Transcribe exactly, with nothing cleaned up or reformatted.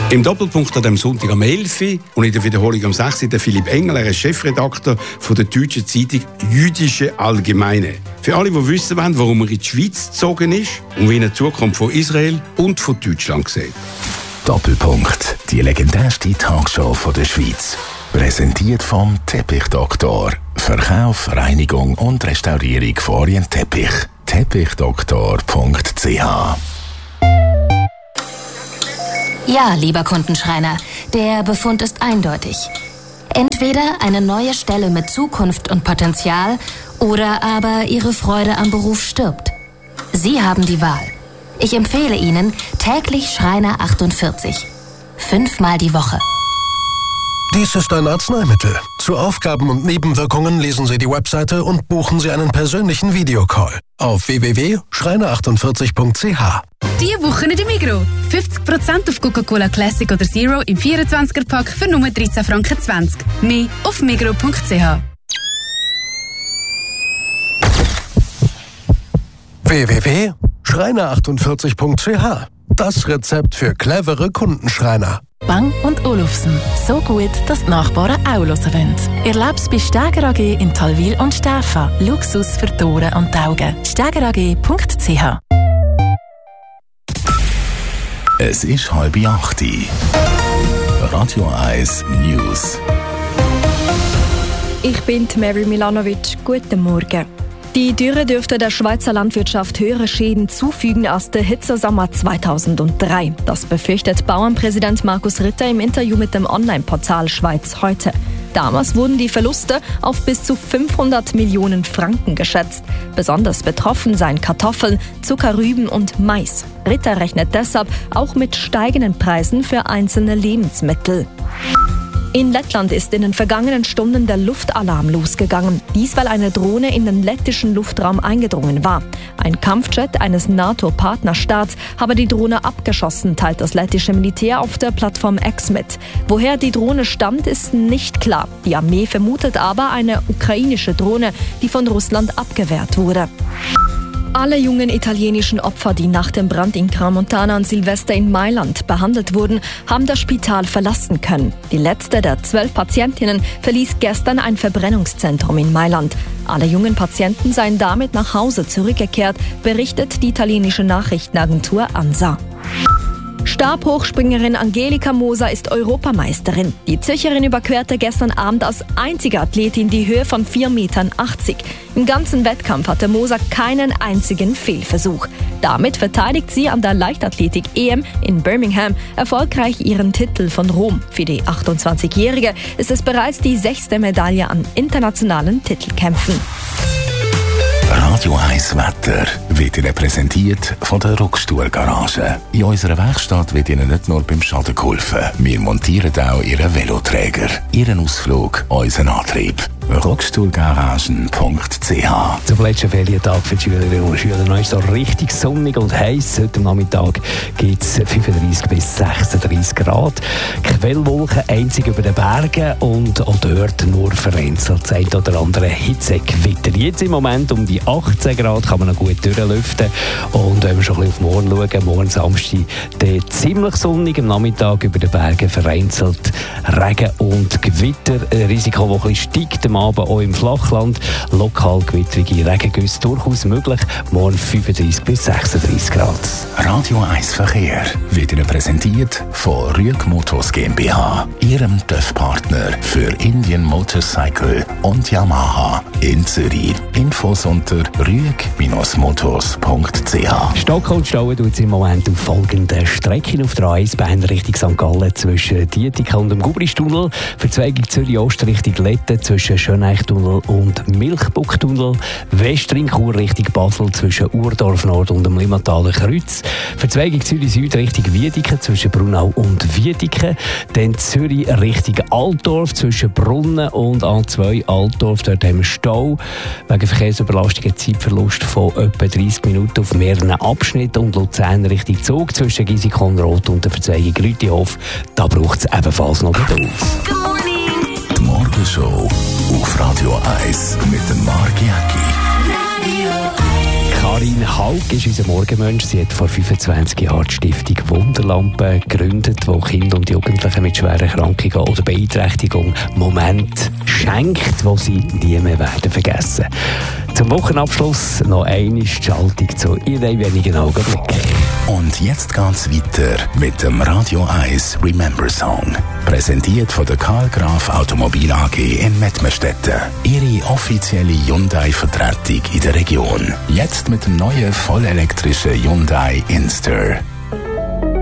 Im Doppelpunkt an dem Sonntag am elf Uhr und in der Wiederholung am sechs Uhr der Philipp Engel, er ist Chefredakteur von der deutschen Zeitung Jüdische Allgemeine. Für alle, die wissen wollen, warum er in die Schweiz gezogen ist und wie er die Zukunft von Israel und von Deutschland sieht. Doppelpunkt, die legendärste Talkshow von der Schweiz. Präsentiert vom Teppichdoktor. Verkauf, Reinigung und Restaurierung von Orientteppich. teppichdoktor punkt c h. Ja, lieber Kundenschreiner, der Befund ist eindeutig. Entweder eine neue Stelle mit Zukunft und Potenzial oder aber Ihre Freude am Beruf stirbt. Sie haben die Wahl. Ich empfehle Ihnen täglich Schreiner achtundvierzig. Fünfmal die Woche. Dies ist ein Arzneimittel. Zu Aufgaben und Nebenwirkungen lesen Sie die Webseite und buchen Sie einen persönlichen Videocall auf w w w punkt schreiner achtundvierzig punkt c h. Diese Woche in der Migros. fünfzig Prozent auf Coca-Cola Classic oder Zero im vierundzwanziger-Pack für nur dreizehn Franken zwanzig. Mehr auf migros punkt c h. w w w punkt schreiner achtundvierzig punkt c h. Das Rezept für clevere Kundenschreiner. Bang und Olufsen. So gut, dass die Nachbarn auch hören wollen. Erleb's bei Steger A G in Talwil und Stäfa. Luxus für die Ohren und die Augen. steger a g punkt c h. Es ist halb acht. Radio eins News. Ich bin Mary Milanovic. Guten Morgen. Die Dürre dürfte der Schweizer Landwirtschaft höhere Schäden zufügen als der Hitzesommer zweitausenddrei. Das befürchtet Bauernpräsident Markus Ritter im Interview mit dem Online-Portal Schweiz heute. Damals wurden die Verluste auf bis zu fünfhundert Millionen Franken geschätzt. Besonders betroffen seien Kartoffeln, Zuckerrüben und Mais. Ritter rechnet deshalb auch mit steigenden Preisen für einzelne Lebensmittel. In Lettland ist in den vergangenen Stunden der Luftalarm losgegangen. Dies, weil eine Drohne in den lettischen Luftraum eingedrungen war. Ein Kampfjet eines NATO-Partnerstaats habe die Drohne abgeschossen, teilt das lettische Militär auf der Plattform X mit. Woher die Drohne stammt, ist nicht klar. Die Armee vermutet aber eine ukrainische Drohne, die von Russland abgewehrt wurde. Alle jungen italienischen Opfer, die nach dem Brand in Crans-Montana an Silvester in Mailand behandelt wurden, haben das Spital verlassen können. Die letzte der zwölf Patientinnen verließ gestern ein Verbrennungszentrum in Mailand. Alle jungen Patienten seien damit nach Hause zurückgekehrt, berichtet die italienische Nachrichtenagentur ANSA. Stabhochspringerin Angelika Moser ist Europameisterin. Die Zürcherin überquerte gestern Abend als einzige Athletin die Höhe von vier Komma achtzig Meter. Im ganzen Wettkampf hatte Moser keinen einzigen Fehlversuch. Damit verteidigt sie an der Leichtathletik-E M in Birmingham erfolgreich ihren Titel von Rom. Für die achtundzwanzigjährige ist es bereits die sechste Medaille an internationalen Titelkämpfen. Radio eins Wetter wird Ihnen präsentiert von der Ruckstuhlgarage. In unserer Werkstatt wird Ihnen nicht nur beim Schaden geholfen. Wir montieren auch Ihren Veloträger, Ihren Ausflug, unseren Antrieb. Ruckstuhlgaragen punkt c h. Zum letzten Ferientag für die Schülerinnen und Schüler noch ist so richtig sonnig und heiß. Heute am Nachmittag gibt es fünfunddreissig bis sechsunddreissig Grad. Quellwolken einzig über den Bergen und auch dort nur vereinzelt das ein oder andere Hitzegewitter. Jetzt im Moment um die achtzehn Grad kann man noch gut durchlüften. Und wenn wir schon ein bisschen auf morgen schauen, morgen Samstag der ziemlich sonnig, am Nachmittag über den Bergen vereinzelt Regen und Gewitter. Risiko, das ein bisschen steigt am Abend auch im Flachland. Lokal gewitterige Regengüsse durchaus möglich. Morgen fünfunddreissig bis sechsunddreissig Grad. Radio eins Verkehr wird Ihnen präsentiert von Rüeg Motors GmbH, Ihrem T Ö F-Partner für Indian Motorcycle und Yamaha in Zürich. Infos unter rüeg motors punkt c h. Stocken und Stauen tut es im Moment auf folgenden Strecken auf der A eins Bahn Richtung Sankt Gallen zwischen Dietika und dem Gubristunnel, Verzweigung Zürich Ost Richtung Letten zwischen Schöneichtunnel und Milchbucktunnel, Westring Chur Richtung Basel zwischen Urdorf Nord und dem Limmataler Kreuz, Verzweigung Zürich Süd Richtung Wiedeke zwischen Brunau und Wiedeke, dann Zürich Richtung Altdorf zwischen Brunnen und A zwei Altdorf, dort haben wir Stau wegen Verkehrsüberlastung, Zeitverlust von etwa dreissig Minuten auf mehreren Abschnitten, und Luzern Richtung Zug zwischen Giesikonrod und der Verzweigung Rütihof, da braucht es ebenfalls noch Geduld. Die Morgenshow auf Radio eins mit dem Marc Jäcki. Karin Haug ist unser Morgenmensch. Sie hat vor fünfundzwanzig Jahren die Stiftung Wunderlampe gegründet, die Kinder und Jugendlichen mit schweren Erkrankungen oder Beeinträchtigungen Momente schenkt, die sie nie mehr werden vergessen. Zum Wochenabschluss noch eine Schaltung zu in einem wenigen Augenblick. Und jetzt geht's weiter mit dem Radio eins Remember Song. Präsentiert von der Karl Graf Automobil A G in Mettmerstetten. Ihre offizielle Hyundai-Vertretung in der Region. Jetzt mit dem neuen vollelektrischen Hyundai Inster.